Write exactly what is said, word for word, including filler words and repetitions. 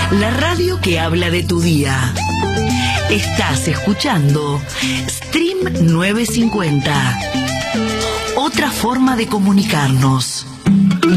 La radio que habla de tu día. Estás escuchando Stream novecientos cincuenta. Otra forma de comunicarnos.